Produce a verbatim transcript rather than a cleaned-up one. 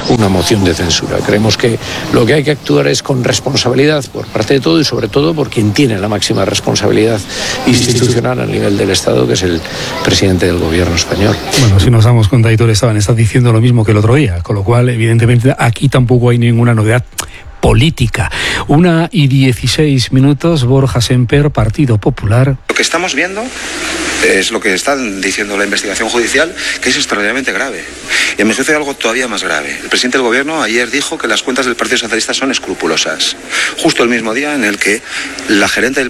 una moción de censura. Creemos que lo que hay que actuar es con responsabilidad por parte de todo y sobre todo por quien tiene la máxima responsabilidad institucional a nivel del Estado, que es el presidente del gobierno español. Bueno, si nos damos cuenta, Aitor Esteban está diciendo lo mismo que el otro día, con lo cual, evidentemente, aquí tampoco hay ninguna novedad política. Una y dieciséis minutos, Borja Semper, Partido Popular. Lo que estamos viendo es lo que está diciendo la investigación judicial, que es extraordinariamente grave. Y a mi juicio hay algo todavía más grave. El presidente del gobierno ayer dijo que las cuentas del Partido Socialista son escrupulosas, justo el mismo día en el que la gerente del